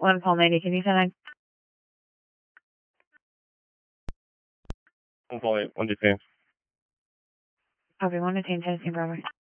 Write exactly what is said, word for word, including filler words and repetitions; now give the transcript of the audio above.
one Paul ninety, can you send nine? one Paul eight, one D P. Copy, one to Tennessee, Bravo.